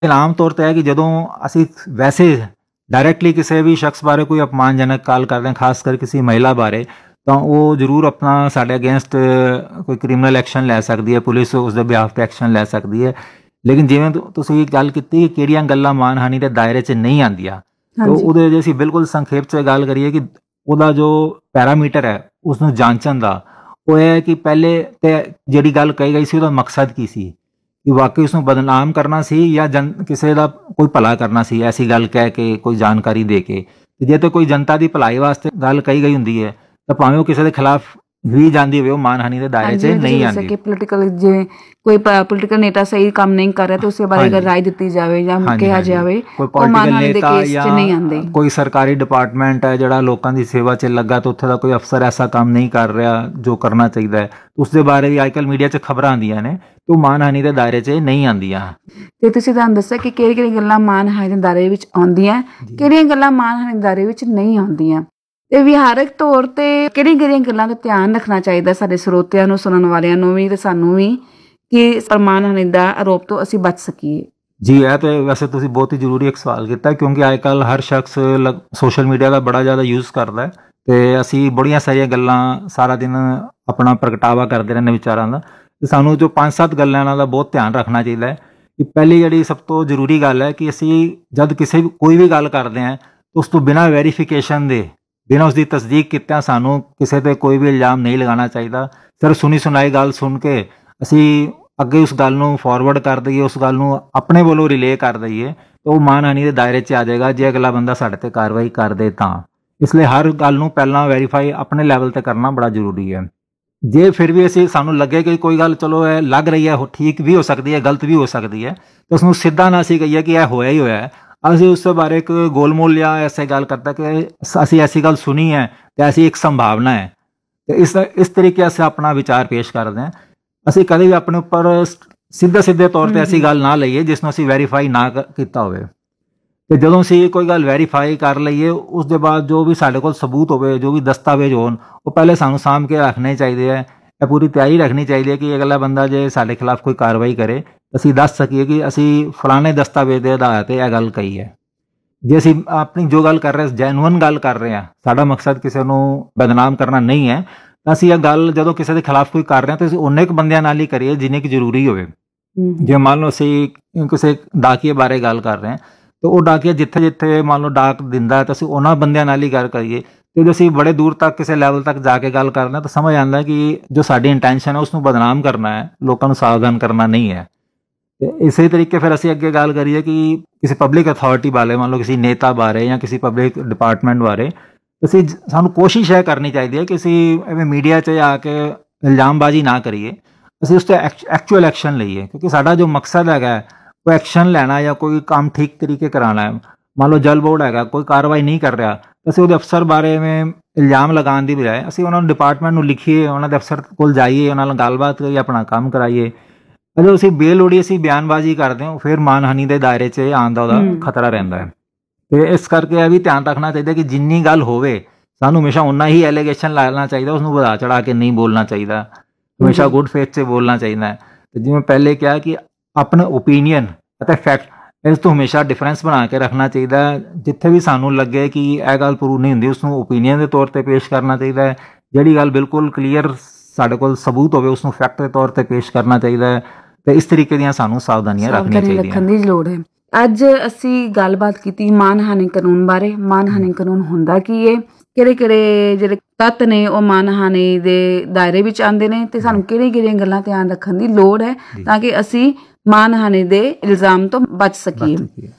ਆਮ ਤੌਰ ਤੇ ਹੈ ਕਿ ਜਦੋਂ ਅਸੀਂ ਵੈਸੇ ਡਾਇਰੈਕਟਲੀ ਕਿਸੇ ਵੀ ਸ਼ਖਸ ਬਾਰੇ ਕੋਈ ਅਪਮਾਨਜਨਕ ਗੱਲ ਕਰਦੇ ਹਾਂ, ਖਾਸ ਕਰ ਕਿਸੇ ਮਹਿਲਾ ਬਾਰੇ, ਤਾਂ ਉਹ ਜ਼ਰੂਰ ਆਪਣਾ ਸਾਡੇ ਅਗੇਂਸਟ ਕੋਈ ਕ੍ਰਿਮੀਨਲ ਐਕਸ਼ਨ ਲੈ ਸਕਦੀ ਹੈ, ਪੁਲਿਸ ਉਸ ਦੇ ਬਿਹਾਫ ਤੇ ਐਕਸ਼ਨ ਲੈ ਸਕਦੀ ਹੈ। ਲੇਕਿਨ ਜਿਵੇਂ ਤੁਸੀਂ ਗੱਲ ਕੀਤੀ ਕਿ ਕਿਹੜੀਆਂ ਗੱਲਾਂ ਮਾਨਹਾਨੀ ਦੇ ਦਾਇਰੇ 'ਚ ਨਹੀਂ ਆਉਂਦੀਆਂ, ਤਾਂ ਉਹਦੇ ਜੇ ਅਸੀਂ ਬਿਲਕੁਲ ਸੰਖੇਪ 'ਚ ਗੱਲ ਕਰੀਏ ਕਿ ਉਹਦਾ ਜੋ ਪੈਰਾਮੀਟਰ ਹੈ ਉਸ ਨੂੰ ਜਾਂਚਣ ਦਾ, ਉਹ ਇਹ ਹੈ ਕਿ ਪਹਿਲੇ ਤੇ ਜਿਹੜੀ ਗੱਲ ਕਹੀ ਗਈ ਸੀ ਉਹਦਾ ਮਕਸਦ ਕੀ ਸੀ, ਕਿ ਵਾਕਈ ਉਸਨੂੰ ਬਦਨਾਮ ਕਰਨਾ ਸੀ ਜਾਂ ਕਿਸੇ ਦਾ ਕੋਈ ਭਲਾ ਕਰਨਾ ਸੀ, ਐਸੀ ਗੱਲ ਕਹਿ ਕੇ ਕੋਈ ਜਾਣਕਾਰੀ ਦੇ ਕੇ। ਤੇ ਜੇ ਤਾਂ ਕੋਈ ਜਨਤਾ ਦੀ ਭਲਾਈ ਵਾਸਤੇ ਗੱਲ ਕਹੀ ਗਈ ਹੁੰਦੀ ਹੈ ਤਾਂ ਭਾਵੇਂ ਉਹ ਕਿਸੇ ਦੇ ਖਿਲਾਫ ਵੀ ਜਾਂਦੀ ਹੋਵੇ, ਉਹ ਮਾਨਹਾਨੀ ਦੇ ਦਾਇਰੇ 'ਚ ਨਹੀਂ ਆਉਂਦੀ। ਕਿ ਪੋਲੀਟੀਕਲ ਜੇ ਕੋਈ ਪੋਲੀਟੀਕਲ ਨੇਤਾ ਸਹੀ ਕੰਮ ਨਹੀਂ ਕਰ ਰਿਹਾ ਤਾਂ ਉਸੇ ਬਾਰੇ ਅਗਰ ਰਾਏ ਦਿੱਤੀ ਜਾਵੇ ਜਾਂ ਕਿਹਾ ਜਾਵੇ, ਕੋਈ ਪੋਲੀਟੀਕਲ ਨੇਤਾ ਜਾਂ ਕੋਈ ਸਰਕਾਰੀ ਡਿਪਾਰਟਮੈਂਟ ਹੈ ਜਿਹੜਾ ਲੋਕਾਂ ਦੀ ਸੇਵਾ 'ਚ ਲੱਗਾ ਤਾਂ ਉੱਥੇ ਦਾ ਕੋਈ ਅਫਸਰ ਐਸਾ ਕੰਮ ਨਹੀਂ ਕਰ ਰਿਹਾ ਜੋ ਕਰਨਾ ਚਾਹੀਦਾ ਹੈ, ਉਸ ਦੇ ਬਾਰੇ ਵੀ ਅੱਜ ਕੱਲ੍ਹ ਮੀਡੀਆ 'ਚ ਖਬਰਾਂ ਆਉਂਦੀਆਂ ਨੇ, ਤੇ ਉਹ ਮਾਨਹਾਨੀ ਦੇ ਦਾਇਰੇ 'ਚ ਨਹੀਂ ਆਉਂਦੀਆਂ। ਤੇ ਤੁਸੀਂ ਤੁਹਾਨੂੰ ਦੱਸਿਆ ਕਿ ਕਿਹੜੀਆਂ ਗੱਲਾਂ ਮਾਨਹਾਨੀ ਦੇ ਦਾਇਰੇ ਵਿੱਚ ਆਉਂਦੀਆਂ, ਕਿਹੜੀਆਂ ਗੱਲਾਂ ਮਾਨਹਾਨੀ ਦੇ ਦਾਇਰੇ ਵਿੱਚ ਨਹੀਂ ਆਉਂਦੀਆਂ, ਤੇ ਵਿਹਾਰਕ ਤੌਰ ਤੇ ਕਿਹੜੀਆਂ ਗੱਲਾਂ ਦਾ ਧਿਆਨ ਰੱਖਣਾ ਚਾਹੀਦਾ ਸਾਡੇ ਸਰੋਤਿਆਂ ਨੂੰ, ਸੁਣਨ ਵਾਲਿਆਂ ਨੂੰ ਵੀ ਤੇ ਸਾਨੂੰ ਵੀ, ਕਿ ਮਾਨਹਾਨੀ ਦਾ ਆਰੋਪ ਤੋਂ ਅਸੀਂ ਬਚ ਸਕੀਏ। ਜੀ, ਇਹ ਤੇ ਵੈਸੇ ਤੁਸੀਂ ਬਹੁਤ ਹੀ ਜ਼ਰੂਰੀ ਇੱਕ ਸਵਾਲ ਕੀਤਾ, ਕਿਉਂਕਿ ਅੱਜ ਕੱਲ੍ਹ ਹਰ ਸ਼ਖਸ ਸੋਸ਼ਲ ਮੀਡੀਆ ਦਾ ਬੜਾ ਜ਼ਿਆਦਾ ਯੂਜ਼ ਕਰਦਾ ਹੈ, ਤੇ ਅਸੀਂ ਬੜੀਆਂ ਸਾਰੀਆਂ ਗੱਲਾਂ ਸਾਰਾ ਦਿਨ ਆਪਣਾ ਪ੍ਰਗਟਾਵਾ ਕਰਦੇ ਰਹਿੰਦੇ ਵਿਚਾਰਾਂ ਦਾ, ਤੇ ਸਾਨੂੰ ਜੋ 5-7 ਗੱਲਾਂ ਦਾ ਬਹੁਤ ਧਿਆਨ ਰੱਖਣਾ ਚਾਹੀਦਾ ਹੈ। ਕਿ ਪਹਿਲੀ ਜਿਹੜੀ ਸਭ ਤੋਂ ਜ਼ਰੂਰੀ ਗੱਲ ਹੈ ਕਿ ਅਸੀਂ ਜਦ ਕੋਈ ਵੀ ਗੱਲ ਕਰਦੇ ਹਾਂ ਉਸ ਤੋਂ ਬਿਨਾਂ ਵੈਰੀਫਿਕੇਸ਼ਨ ਦੇ, ਬਿਨਾਂ ਉਸਦੀ ਤਸਦੀਕ ਕੀਤਿਆਂ ਸਾਨੂੰ ਕਿਸੇ ਤੇ ਕੋਈ ਵੀ ਇਲਜ਼ਾਮ ਨਹੀਂ ਲਗਾਉਣਾ ਚਾਹੀਦਾ। ਸਿਰਫ ਸੁਣੀ ਸੁਣਾਈ ਗੱਲ ਸੁਣ ਕੇ ਅਸੀਂ ਅੱਗੇ ਉਸ ਗੱਲ ਨੂੰ ਫਾਰਵਰਡ ਕਰ ਦਈਏ, ਉਸ ਗੱਲ ਨੂੰ ਆਪਣੇ ਵੱਲੋਂ ਰਿਲੇ ਕਰ ਦਈਏ, ਤਾਂ ਉਹ ਮਾਨਹਾਨੀ ਦੇ ਦਾਇਰੇ 'ਚ ਆ ਜਾਏਗਾ ਜੇ ਅਗਲਾ ਬੰਦਾ ਸਾਡੇ ਤੇ ਕਾਰਵਾਈ ਕਰ ਦੇ ਤਾਂ। ਇਸ ਲਈ ਹਰ ਗੱਲ ਨੂੰ ਪਹਿਲਾਂ ਵੈਰੀਫਾਈ ਆਪਣੇ ਲੈਵਲ ਤੇ ਕਰਨਾ ਬੜਾ ਜ਼ਰੂਰੀ ਹੈ। ਜੇ ਫਿਰ ਵੀ ਸਾਨੂੰ ਲੱਗੇ ਕਿ ਕੋਈ ਗੱਲ ਚਲੋ ਇਹ ਲੱਗ ਰਹੀ ਹੈ ਠੀਕ ਵੀ ਹੋ ਸਕਦੀ ਹੈ, ਗਲਤ ਵੀ ਹੋ ਸਕਦੀ ਹੈ, ਤਾਂ ਉਸਨੂੰ ਸਿੱਧਾ ਨਾ ਅਸੀਂ ਕਹੀਏ ਕਿ ਇਹ ਹੋਇਆ ਹੀ ਹੋਇਆ ਹੈ। ਅਸੀਂ ਉਸ ਦੇ ਬਾਰੇ ਇੱਕ ਗੋਲਮੋਲ ਜਾਂ ਐਸੇ ਗੱਲ ਕਰਦਾ ਕਿ ਅਸੀਂ ਐਸੀ ਗੱਲ ਸੁਣੀ ਹੈ ਤੇ ਐਸੀ ਇੱਕ ਸੰਭਾਵਨਾ ਹੈ, ਤੇ ਇਸ ਤਰੀਕੇ ਅਸੀਂ ਆਪਣਾ ਵਿਚਾਰ ਪੇਸ਼ ਕਰਦੇ ਹਾਂ। ਅਸੀਂ ਕਦੇ ਵੀ ਆਪਣੇ ਉੱਪਰ ਸਿੱਧੇ ਤੌਰ ਤੇ ਐਸੀ ਗੱਲ ਨਾ ਲਈਏ ਜਿਸ ਨੂੰ ਅਸੀਂ ਵੈਰੀਫਾਈ ਨਾ ਕੀਤਾ ਹੋਵੇ। ਤੇ ਜਦੋਂ ਅਸੀਂ ਕੋਈ ਗੱਲ ਵੈਰੀਫਾਈ ਕਰ ਲਈਏ, ਉਸ ਦੇ ਬਾਅਦ ਜੋ ਵੀ ਸਾਡੇ ਕੋਲ ਸਬੂਤ ਹੋਵੇ, ਜੋ ਵੀ ਦਸਤਾਵੇਜ਼ ਹੋਣ, ਉਹ ਪਹਿਲੇ ਸਾਨੂੰ ਸਾਂਭ ਕੇ ਰੱਖਣੇ ਚਾਹੀਦੇ ਹੈ। ਇਹ ਪੂਰੀ ਤਿਆਰੀ ਰੱਖਣੀ ਚਾਹੀਦੀ ਹੈ ਕਿ ਅਗਲਾ ਬੰਦਾ ਜੇ ਸਾਡੇ ਖਿਲਾਫ ਕੋਈ ਕਾਰਵਾਈ ਕਰੇ ਅਸੀਂ ਦੱਸ ਸਕੀਏ ਕਿ ਅਸੀਂ ਫਲਾਣੇ ਦਸਤਾਵੇਜ਼ ਦੇ ਆਧਾਰ ਤੇ ਇਹ ਗੱਲ ਕਹੀ ਹੈ। ਜੇ ਅਸੀਂ ਆਪਣੀ ਜੋ ਗੱਲ ਕਰ ਰਹੇ ਜੈਨੂਅਨ ਗੱਲ ਕਰ ਰਹੇ ਹਾਂ, ਸਾਡਾ ਮਕਸਦ ਕਿਸੇ ਨੂੰ ਬਦਨਾਮ ਕਰਨਾ ਨਹੀਂ ਹੈ, ਤਾਂ ਅਸੀਂ ਇਹ ਗੱਲ ਜਦੋਂ ਕਿਸੇ ਦੇ ਖਿਲਾਫ ਕੋਈ ਕਰ ਰਹੇ ਹਾਂ ਤਾਂ ਅਸੀਂ ਉਨੇ ਕੁ ਬੰਦਿਆਂ ਨਾਲ ਹੀ ਕਰੀਏ ਜਿੰਨੇ ਕੁ ਜ਼ਰੂਰੀ ਹੋਵੇ। ਜੇ ਮੰਨ ਲਓ ਅਸੀਂ ਕਿਸੇ ਡਾਕੀਏ ਬਾਰੇ ਗੱਲ ਕਰ ਰਹੇ ਹਾਂ, ਤਾਂ ਉਹ ਡਾਕੀਆ ਜਿੱਥੇ ਮੰਨ ਲਓ ਡਾਕ ਦਿੰਦਾ ਹੈ ਤਾਂ ਅਸੀਂ ਉਹਨਾਂ ਬੰਦਿਆਂ ਨਾਲ ਹੀ ਗੱਲ ਕਰੀਏ। ਤੇ ਜੇ ਅਸੀਂ ਬੜੇ ਦੂਰ ਤੱਕ ਕਿਸੇ ਲੈਵਲ ਤੱਕ ਜਾ ਕੇ ਗੱਲ ਕਰਨਾ ਤਾਂ ਸਮਝ ਆਉਂਦਾ ਕਿ ਜੋ ਸਾਡੀ ਇੰਟੈਂਸ਼ਨ ਹੈ ਉਸਨੂੰ ਬਦਨਾਮ ਕਰਨਾ ਹੈ, ਲੋਕਾਂ ਨੂੰ ਸਾਵਧਾਨ ਕਰਨਾ ਨਹੀਂ ਹੈ। ਤੇ ਇਸੇ ਤਰੀਕੇ ਫਿਰ ਅਸੀਂ ਅੱਗੇ ਗੱਲ ਕਰੀਏ ਕਿ ਕਿਸੇ ਪਬਲਿਕ ਅਥਾਰਟੀ ਬਾਰੇ, ਮੰਨ ਲਓ ਕਿਸੇ ਨੇਤਾ ਬਾਰੇ ਜਾਂ ਕਿਸੇ ਪਬਲਿਕ ਡਿਪਾਰਟਮੈਂਟ ਬਾਰੇ, ਸਾਨੂੰ ਕੋਸ਼ਿਸ਼ ਇਹ ਕਰਨੀ ਚਾਹੀਦੀ ਹੈ ਕਿ ਅਸੀਂ ਐਵੇਂ ਮੀਡੀਆ 'ਚ ਆ ਕੇ ਇਲਜ਼ਾਮਬਾਜ਼ੀ ਨਾ ਕਰੀਏ, ਅਸੀਂ ਉਸ 'ਤੇ ਐਕਚੁਅਲ ਐਕਸ਼ਨ ਲਈਏ। ਕਿਉਂਕਿ ਸਾਡਾ ਜੋ ਮਕਸਦ ਹੈਗਾ ਕੋਈ ਐਕਸ਼ਨ ਲੈਣਾ ਜਾਂ ਕੋਈ ਕੰਮ ਠੀਕ ਤਰੀਕੇ ਕਰਾਉਣਾ ਹੈ। ਮੰਨ ਲਓ ਜਲ ਬੋਰਡ ਹੈਗਾ, ਕੋਈ ਕਾਰਵਾਈ ਨਹੀਂ ਕਰ ਰਿਹਾ, ਅਸੀਂ ਉਹਦੇ ਅਫਸਰ ਬਾਰੇ ਐਵੇਂ ਇਲਜ਼ਾਮ ਲਗਾਉਣ ਦੀ ਬਜਾਏ ਅਸੀਂ ਉਹਨਾਂ ਨੂੰ ਡਿਪਾਰਟਮੈਂਟ ਨੂੰ ਲਿਖੀਏ, ਉਹਨਾਂ ਦੇ ਅਫਸਰ ਕੋਲ ਜਾਈਏ, ਉਹਨਾਂ ਨਾਲ ਗੱਲਬਾਤ ਕਰੀਏ, ਆਪਣਾ ਕੰਮ ਕਰਾਈਏ। ਜਦੋਂ ਅਸੀਂ ਬੇਲੋੜੀ ਅਸੀਂ ਬਿਆਨਬਾਜ਼ੀ ਕਰਦੇ ਹਾਂ ਫਿਰ ਮਾਨਹਾਨੀ ਦੇ ਦਾਇਰੇ 'ਚ ਆਉਣ ਦਾ ਉਹਦਾ ਖਤਰਾ ਰਹਿੰਦਾ ਹੈ। ਤੇ ਇਸ ਕਰਕੇ ਇਹ ਵੀ ਧਿਆਨ ਰੱਖਣਾ ਚਾਹੀਦਾ ਕਿ ਜਿੰਨੀ ਗੱਲ ਹੋਵੇ ਸਾਨੂੰ ਹਮੇਸ਼ਾ ਉਨਾ ਹੀ ਐਲੀਗੇਸ਼ਨ ਲਾਣਾ ਚਾਹੀਦਾ, ਉਸਨੂੰ ਵਧਾ ਚੜਾ ਕੇ ਨਹੀਂ ਬੋਲਣਾ ਚਾਹੀਦਾ, ਹਮੇਸ਼ਾ ਗੁੱਡ ਫੇਥ 'ਚ ਬੋਲਣਾ ਚਾਹੀਦਾ ਹੈ। ਤੇ ਜਿਵੇਂ ਪਹਿਲੇ ਕਿਹਾ ਕਿ ਆਪਣੇ ਓਪੀਨੀਅਨ ਅਤੇ ਫੈਕਟ ਇਸ ਤੋਂ ਹਮੇਸ਼ਾ ਡਿਫਰੈਂਸ ਬਣਾ ਕੇ ਰੱਖਣਾ ਚਾਹੀਦਾ। ਜਿੱਥੇ ਵੀ ਸਾਨੂੰ ਲੱਗੇ ਕਿ ਇਹ ਗੱਲ ਪ੍ਰੂਵ ਨਹੀਂ ਹੁੰਦੀ ਉਸਨੂੰ ਓਪੀਨੀਅਨ ਦੇ ਤੌਰ ਤੇ ਪੇਸ਼ ਕਰਨਾ ਚਾਹੀਦਾ ਹੈ। ਜਿਹੜੀ ਗੱਲ ਬਿਲਕੁਲ ਕਲੀਅਰ ਸਾਡੇ ਕੋਲ ਸਬੂਤ ਹੋਵੇ ਉਸਨੂੰ ਫੈਕਟ ਦੇ ਤੌਰ ਤੇ ਪੇਸ਼ ਕਰਨਾ ਚਾਹੀਦਾ ਹੈ। ਤੇ ਇਸ ਤਰੀਕੇ ਦੀਆਂ ਸਾਨੂੰ ਸਾਵਧਾਨੀਆਂ ਰੱਖਣੀਆਂ ਚਾਹੀਦੀਆਂ। ਰੱਖਣ ਦੀ ਲੋੜ ਹੈ। ਅੱਜ ਅਸੀਂ ਗੱਲਬਾਤ ਕੀਤੀ ਮਾਨਹਾਨੀ ਕਾਨੂੰਨ ਬਾਰੇ। ਮਾਨਹਾਨੀ ਕਾਨੂੰਨ ਹੁੰਦਾ ਕੀ ਹੈ, ਕਿਹੜੇ ਜਿਹੜੇ ਤੱਤ ਨੇ ਉਹ ਮਾਨਹਾਨੀ ਦੇ ਦਾਇਰੇ ਵਿੱਚ ਆਉਂਦੇ ਨੇ, ਤੇ ਸਾਨੂੰ ਕਿਹੜੀਆਂ ਗੱਲਾਂ ਧਿਆਨ ਰੱਖਣ ਦੀ ਲੋੜ ਹੈ ਤਾਂ ਕਿ ਅਸੀਂ ਮਾਨਹਾਨੀ ਦੇ ਇਲਜ਼ਾਮ ਤੋਂ ਬਚ ਸਕੀਏ।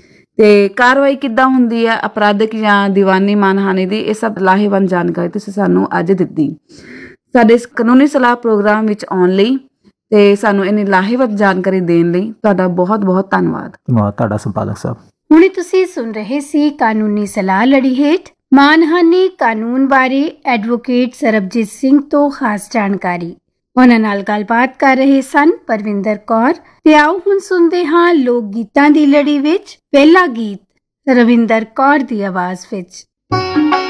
ਤੇ ਕਾਰਵਾਈ ਕਿੱਦਾਂ ਹੁੰਦੀ ਹੈ ਅਪਰਾਧਿਕ ਜਾਂ ਦੀਵਾਨੀ ਮਾਨਹਾਨੀ ਦੀ, ਇਹ ਸਭ ਲਾਹੇਵੰਦ ਜਾਣਕਾਰੀ ਤੁਸੀਂ ਸਾਨੂੰ ਅੱਜ ਦਿੱਤੀ। ਸਾਡੇ ਇਸ ਕਾਨੂੰਨੀ ਸਲਾਹ ਪ੍ਰੋਗਰਾਮ ਵਿੱਚ ਆਉਣ ਲਈ ਤੇ ਸਾਨੂੰ ਇੰਨੀ ਲਾਹੇਵੰਦ ਜਾਣਕਾਰੀ ਦੇਣ ਲਈ ਤੁਹਾਡਾ ਬਹੁਤ ਬਹੁਤ ਧੰਨਵਾਦ। ਧੰਨਵਾਦ ਤੁਹਾਡਾ ਸੰਪਾਦਕ ਸਾਹਿਬ। ਹੁਣੇ ਤੁਸੀਂ ਸੁਣ ਰਹੇ ਸੀ ਕਾਨੂੰਨੀ ਸਲਾਹ ਲੜੀ ਹੇਠ ਮਾਨਹਾਨੀ ਕਾਨੂੰਨ ਬਾਰੇ ਐਡਵੋਕੇਟ ਸਰਬਜੀਤ ਸਿੰਘ ਤੋਂ ਖਾਸ ਜਾਣਕਾਰੀ। ਉਹਨਾਂ ਨਾਲ ਗੱਲਬਾਤ ਕਰ ਰਹੇ ਸਨ ਪਰਵਿੰਦਰ ਕੌਰ। ਤੇ ਆਓ ਹੁਣ ਸੁਣਦੇ ਹਾਂ ਲੋਕ ਗੀਤਾਂ ਦੀ ਲੜੀ ਵਿੱਚ ਪਹਿਲਾ ਗੀਤ ਰਵਿੰਦਰ ਕੌਰ ਦੀ ਆਵਾਜ਼ ਵਿੱਚ।